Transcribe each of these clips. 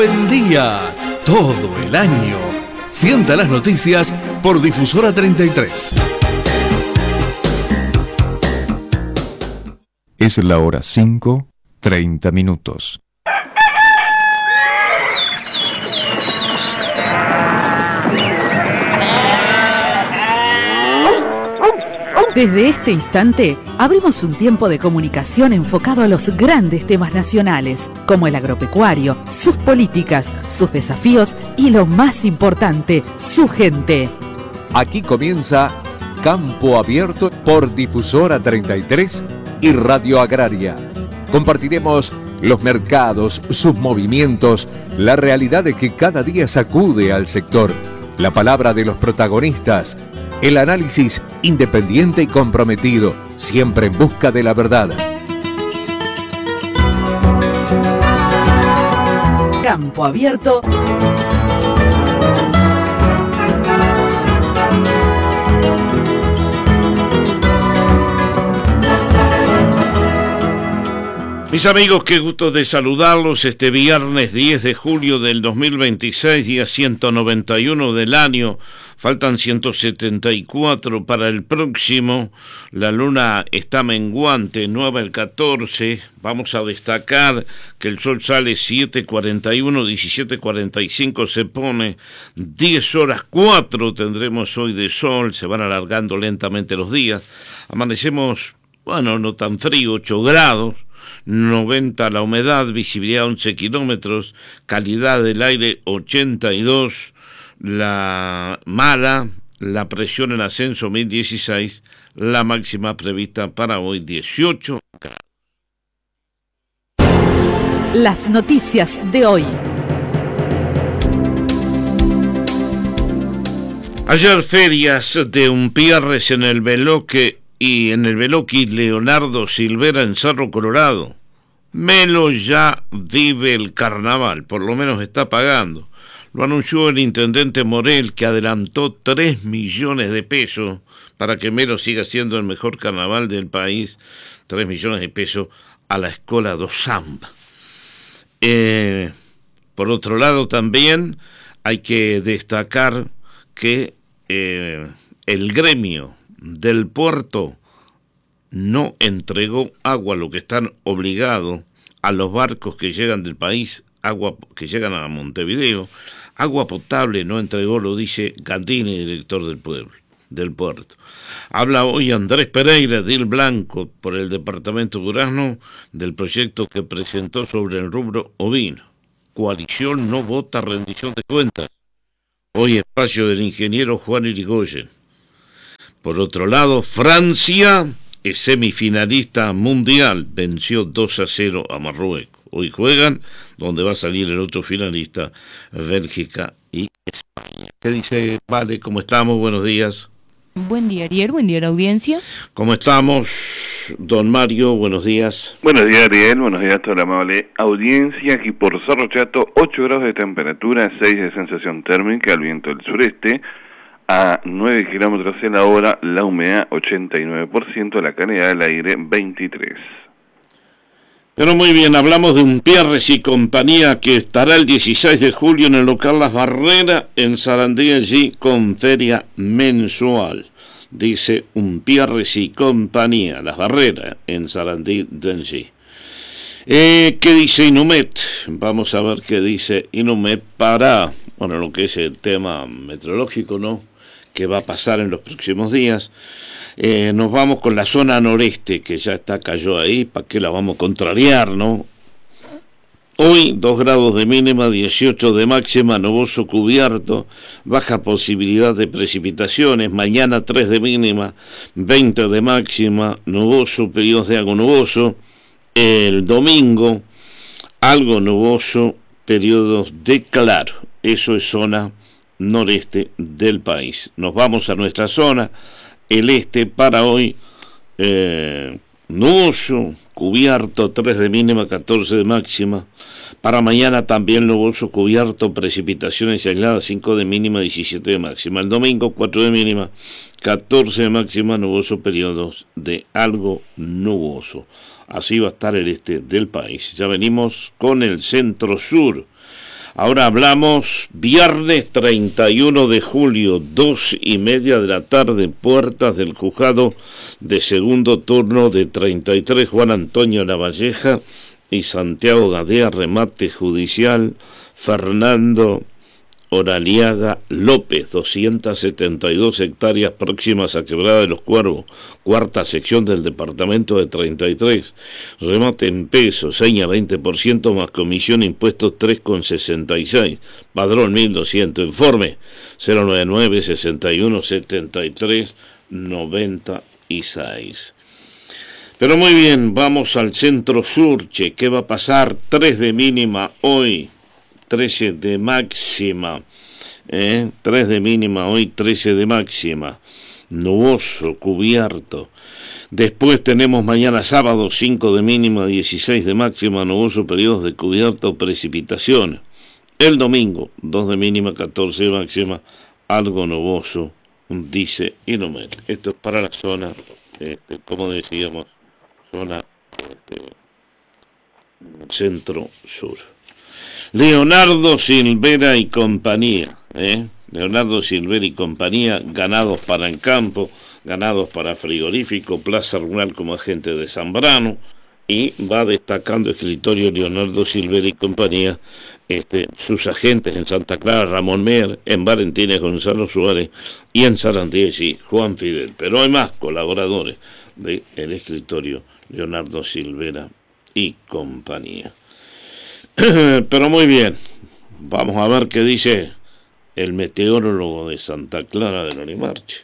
Buen día, todo el año. Sienta las noticias por Difusora 33. Es la hora 5:30. Desde este instante, abrimos un tiempo de comunicación enfocado a los grandes temas nacionales, como el agropecuario, sus políticas, sus desafíos y lo más importante, su gente. Aquí comienza Campo Abierto por Difusora 33 y Radio Agraria. Compartiremos los mercados, sus movimientos, la realidad de que cada día sacude al sector, la palabra de los protagonistas, el análisis independiente y comprometido, siempre en busca de la verdad. Campo Abierto. Mis amigos, qué gusto de saludarlos este viernes 10 de julio del 2026, día 191 del año. Faltan 174 para el próximo. La luna está menguante, nueva el 14. Vamos a destacar que el sol sale 7:41, 17:45 se pone. 10 horas 4 tendremos hoy de sol. Se van alargando lentamente los días. Amanecemos, bueno, no tan frío, 8 grados. 90 la humedad, visibilidad 11 kilómetros, calidad del aire 82, la mala, la presión en ascenso 1016, la máxima prevista para hoy 18 grados. Las noticias de hoy. Ayer ferias de Umpierres en el Beloque y en el Beloqui Leonardo Silvera en Cerro Colorado. Melo ya vive el carnaval, por lo menos está pagando. Lo anunció el intendente Morel, que adelantó 3 millones de pesos para que Melo siga siendo el mejor carnaval del país. 3 millones de pesos a la Escola do Samba. Por otro lado también hay que destacar que el gremio del puerto no entregó agua, lo que están obligados a los barcos que llegan del país, agua que llegan a Montevideo, agua potable no entregó, lo dice Gandini, director del puerto. Habla hoy Andrés Pereira, Dil Blanco, por el departamento de Durazno, del proyecto que presentó sobre el rubro ovino. Coalición no vota rendición de cuentas. Hoy espacio del ingeniero Juan Irigoyen. Por otro lado, Francia es semifinalista mundial, venció 2-0 a Marruecos. Hoy juegan, donde va a salir el otro finalista, Bélgica y España. ¿Qué dice, Vale? ¿Cómo estamos? Buenos días. Buen día, Ariel. Buen día, la audiencia. ¿Cómo estamos, don Mario? Buenos días. Buenos días, Ariel. Buenos días a toda la amable audiencia. Aquí por Cerro Chato, 8 grados de temperatura, 6 de sensación térmica, el viento del sureste, a 9 kilómetros en la hora, la humedad 89%, la calidad del aire 23%. Pero muy bien, hablamos de Umpierres y compañía, que estará el 16 de julio en el local Las Barreras en Sarandí, allí con feria mensual. Dice Umpierres y compañía, Las Barreras en Sarandí de allí. ¿Qué dice Inumet? Vamos a ver qué dice Inumet para, bueno, lo que es el tema meteorológico, ¿no?, que va a pasar en los próximos días. Nos vamos con la zona noreste, que ya cayó ahí, ¿para qué la vamos a contrariar, no? Hoy 2 grados de mínima, 18 de máxima, nuboso cubierto, baja posibilidad de precipitaciones. Mañana 3 de mínima, 20 de máxima, nuboso, periodos de algo nuboso. El domingo, algo nuboso, periodos de claro. Eso es zona noreste del país. Nos vamos a nuestra zona, el este, para hoy, nuboso, cubierto, 3 de mínima, 14 de máxima. Para mañana también nuboso, cubierto, precipitaciones aisladas, 5 de mínima, 17 de máxima. El domingo 4 de mínima, 14 de máxima, nuboso, periodos de algo nuboso. Así va a estar el este del país. Ya venimos con el centro-sur. Ahora hablamos viernes 31 de julio, 2:30 de la tarde, puertas del juzgado de segundo turno de 33, Juan Antonio Lavalleja y Santiago Gadea, remate judicial, Fernando Oraliaga López, 272 hectáreas próximas a Quebrada de los Cuervos, cuarta sección del departamento de 33, remate en pesos, seña 20% más comisión impuestos 3,66, padrón 1200, informe 099-6173-96. Pero muy bien, vamos al centro sur, che, ¿qué va a pasar? 3 de mínima hoy, 13 de máxima, 3 de mínima hoy, 13 de máxima, nuboso, cubierto. Después tenemos mañana sábado 5 de mínima, 16 de máxima, nuboso, periodos de cubierto, precipitaciones. El domingo 2 de mínima, 14 de máxima, algo nuboso, dice Inumet. Esto es para la zona, como decíamos, zona centro sur. Leonardo Silvera y compañía, Leonardo Silvera y compañía, ganados para el campo, ganados para frigorífico, plaza rural como agente de Zambrano, y va destacando el escritorio Leonardo Silvera y compañía, sus agentes en Santa Clara, Ramón Mer, en Valentines, Gonzalo Suárez, y en Sarandí, Juan Fidel. Pero hay más colaboradores del escritorio Leonardo Silvera y compañía. Pero muy bien, vamos a ver qué dice el meteorólogo de Santa Clara de Lorimarche.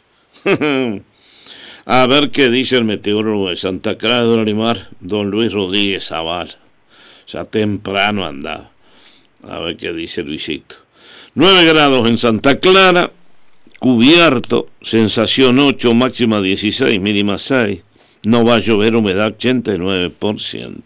A ver qué dice el meteorólogo de Santa Clara de Lorimar, don Luis Rodríguez Zavala. Ya temprano andaba. A ver qué dice Luisito. 9 grados en Santa Clara, cubierto, sensación 8, máxima 16, mínima 6. No va a llover, humedad 89%.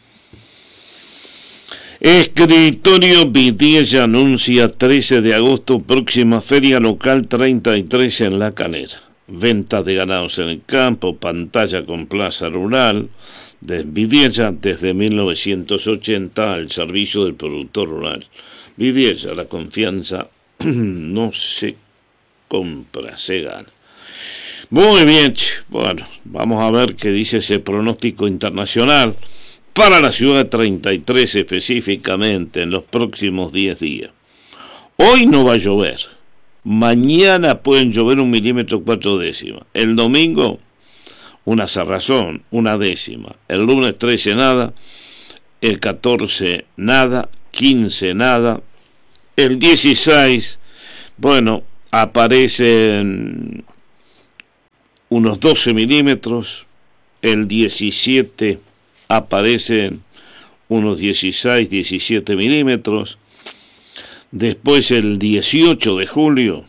Escritorio Vidiella anuncia 13 de agosto, próxima feria local 33 en La Calera. Venta de ganados en el campo, pantalla con plaza rural. De Vidiella desde 1980 al servicio del productor rural. Vidiella, la confianza no se compra, se gana. Muy bien, bueno, vamos a ver qué dice ese pronóstico internacional para la ciudad de 33 específicamente en los próximos 10 días. Hoy no va a llover, mañana pueden llover 1 milímetro 4 décimas, el domingo una cerrazón, 1 décima, el lunes 13 nada, el 14 nada, 15 nada, el 16, bueno, aparecen unos 12 milímetros, el 17 aparecen unos 16, 17 milímetros, después el 18 de julio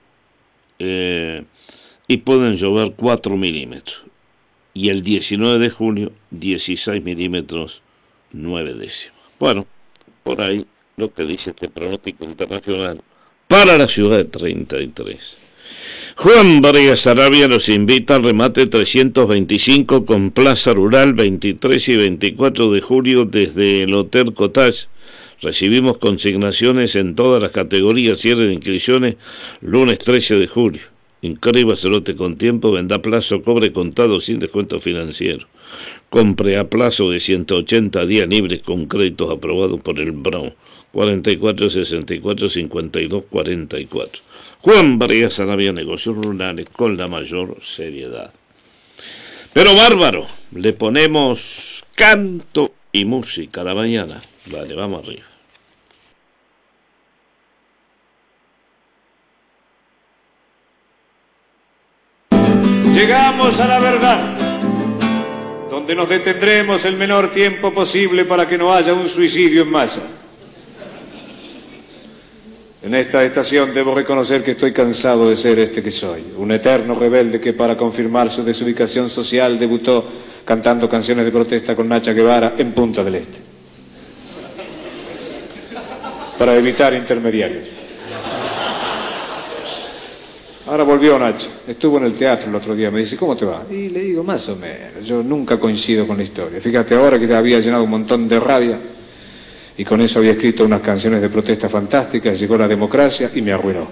y pueden llover 4 milímetros, y el 19 de julio 16 milímetros 9 décimas. Bueno, por ahí lo que dice este pronóstico internacional para la ciudad de 33. Juan Vargas Arabia nos invita al remate 325 con plaza rural 23 y 24 de julio desde el Hotel Cottage. Recibimos consignaciones en todas las categorías, cierre de inscripciones lunes 13 de julio. Inscríbase lote con tiempo, venda a plazo, cobre contado sin descuento financiero. Compre a plazo de 180 días libres con créditos aprobados por el Brown. 44 64 52 44. Juan Vargas Arabia, negocios rurales con la mayor seriedad. Pero bárbaro, le ponemos canto y música a la mañana. Vale, vamos arriba. Llegamos a la verdad, donde nos detendremos el menor tiempo posible para que no haya un suicidio en masa. En esta estación debo reconocer que estoy cansado de ser este que soy, un eterno rebelde que para confirmar su desubicación social debutó cantando canciones de protesta con Nacha Guevara en Punta del Este, para evitar intermediarios. Ahora volvió Nacha, estuvo en el teatro el otro día, me dice, ¿cómo te va? Y le digo, más o menos, yo nunca coincido con la historia. Fíjate, ahora que te había llenado un montón de rabia Y con eso había escrito unas canciones de protesta fantásticas, llegó la democracia y me arruinó.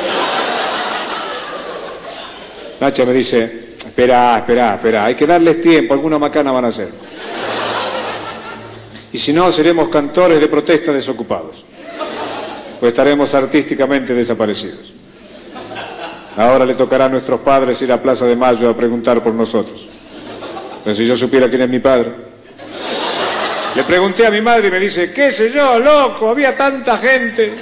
Nacha me dice, espera, hay que darles tiempo, alguna macana van a hacer. Y si no, seremos cantores de protesta desocupados. Pues estaremos artísticamente desaparecidos. Ahora le tocará a nuestros padres ir a Plaza de Mayo a preguntar por nosotros. Pero si yo supiera quién es mi padre. Le pregunté a mi madre y me dice, qué sé yo, loco, había tanta gente.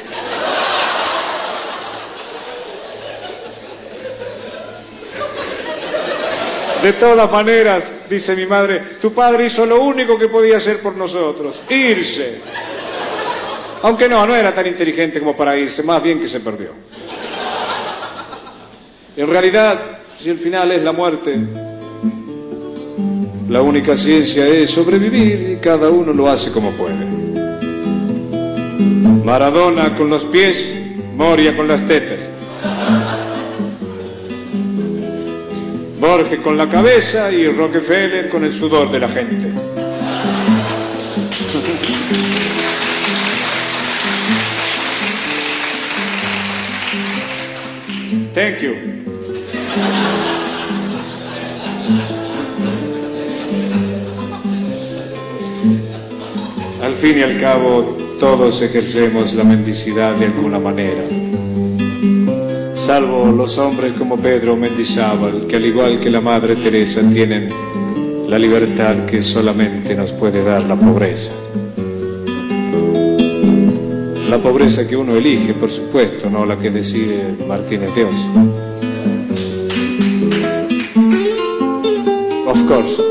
De todas maneras, dice mi madre, tu padre hizo lo único que podía hacer por nosotros, irse. Aunque no era tan inteligente como para irse, más bien que se perdió. En realidad, si el final es la muerte, la única ciencia es sobrevivir y cada uno lo hace como puede. Maradona con los pies, Moria con las tetas. Borges con la cabeza y Rockefeller con el sudor de la gente. Thank you. Al fin y al cabo, todos ejercemos la mendicidad de alguna manera. Salvo los hombres como Pedro Mendizábal, que al igual que la Madre Teresa tienen la libertad que solamente nos puede dar la pobreza. La pobreza que uno elige, por supuesto, no la que decide Martínez Dios. Of course.